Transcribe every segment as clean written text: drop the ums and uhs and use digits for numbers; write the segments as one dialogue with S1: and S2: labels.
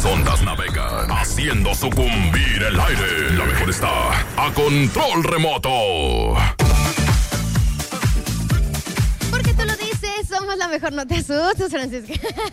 S1: ondas navegan, haciendo sucumbir el aire. La mejor está a control remoto.
S2: Porque tú lo dices, somos la mejor, no te asustes, Francisco.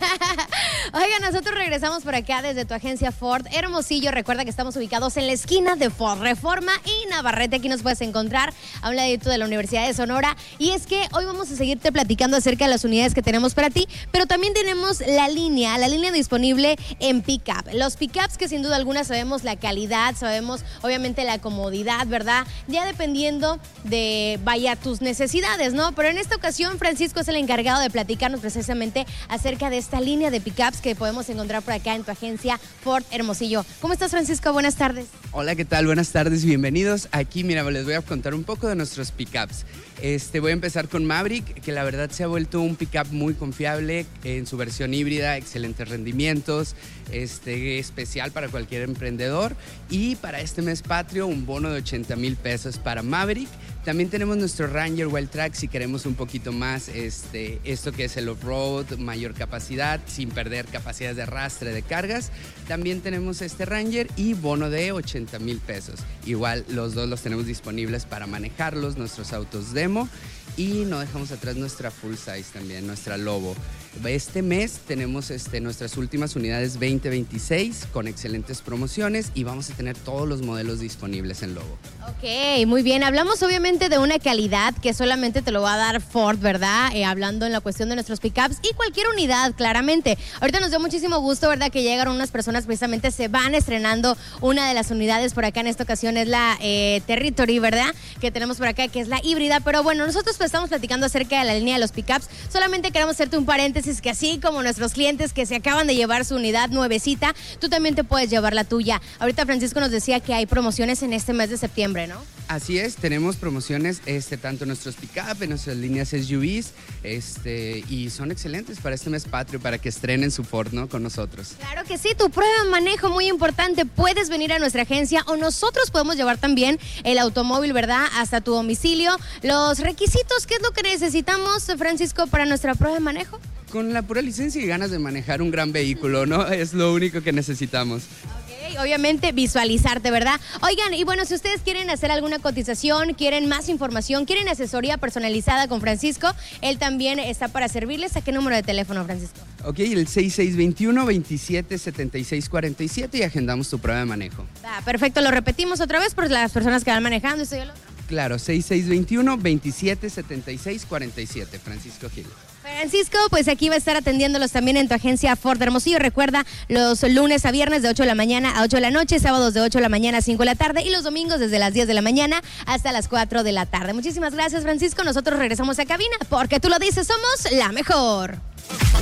S2: Oiga, nosotros regresamos por acá desde tu agencia Ford Hermosillo. Recuerda que estamos ubicados en la esquina de Ford Reforma y Navarrete. Aquí nos puedes encontrar a un ladito de la Universidad de Sonora. Y es que hoy vamos a seguirte platicando acerca de las unidades que tenemos para ti, pero también tenemos la línea disponible en pick-up. Los pick-ups que sin duda alguna sabemos la calidad, sabemos obviamente la comodidad, ¿verdad? Ya dependiendo de, vaya, tus necesidades, ¿no? Pero en esta ocasión Francisco es el encargado de platicarnos precisamente acerca de esta línea de pick-ups que podemos encontrar por acá en tu agencia Ford Hermosillo. ¿Cómo estás, Francisco? Buenas tardes.
S3: Hola, ¿qué tal? Buenas tardes, bienvenidos. Aquí, mira, les voy a contar un poco de nuestros pickups. Voy a empezar con Maverick, que la verdad se ha vuelto un pickup muy confiable en su versión híbrida, excelentes rendimientos, especial para cualquier emprendedor. Y para este mes patrio, un bono de 80,000 pesos para Maverick. También tenemos nuestro Ranger Wild Track si queremos un poquito más esto que es el off-road, mayor capacidad, sin perder capacidades de arrastre de cargas. También tenemos este Ranger y bono de 80,000 pesos. Igual los dos los tenemos disponibles para manejarlos, nuestros autos demo. Y no dejamos atrás nuestra full size también, nuestra Lobo. Este mes tenemos nuestras últimas unidades 2026 con excelentes promociones y vamos a tener todos los modelos disponibles en Lobo.
S2: Ok, muy bien. Hablamos obviamente de una calidad que solamente te lo va a dar Ford, ¿verdad? Hablando en la cuestión de nuestros pickups y cualquier unidad, claramente. Ahorita nos dio muchísimo gusto, ¿verdad? Que llegaron unas personas, precisamente se van estrenando una de las unidades por acá. En esta ocasión es la Territory, ¿verdad? Que tenemos por acá, que es la híbrida. Pero bueno, nosotros pues estamos platicando acerca de la línea de los pickups. Solamente queremos hacerte un paréntesis que así como nuestros clientes que se acaban de llevar su unidad nuevecita, tú también te puedes llevar la tuya. Ahorita Francisco nos decía que hay promociones en este mes de septiembre, ¿no?
S3: Así es, tenemos promociones tanto en nuestros pick-up, en nuestras líneas SUVs, y son excelentes para este mes patrio, para que estrenen su Ford, ¿no? Con nosotros.
S2: Claro que sí, tu prueba de manejo muy importante. Puedes venir a nuestra agencia o nosotros podemos llevar también el automóvil, ¿verdad? Hasta tu domicilio. Los requisitos, ¿qué es lo que necesitamos, Francisco, para nuestra prueba de manejo?
S3: Con la pura licencia y ganas de manejar un gran vehículo, ¿no? Es lo único que necesitamos.
S2: Obviamente visualizarte, ¿verdad? Oigan, y bueno, si ustedes quieren hacer alguna cotización, quieren más información, quieren asesoría personalizada con Francisco, él también está para servirles. ¿A qué número de teléfono, Francisco?
S3: Ok, el 6621-277647 y agendamos tu prueba de manejo.
S2: Perfecto, lo repetimos otra vez por las personas que van manejando. Esto y el otro.
S3: Claro, 6621-277647, Francisco Gil.
S2: Francisco, pues aquí va a estar atendiéndolos también en tu agencia Ford Hermosillo. Recuerda, los lunes a viernes de 8 de la mañana a 8 de la noche, sábados de 8 de la mañana a 5 de la tarde y los domingos desde las 10 de la mañana hasta las 4 de la tarde. Muchísimas gracias, Francisco. Nosotros regresamos a cabina porque tú lo dices, somos la mejor.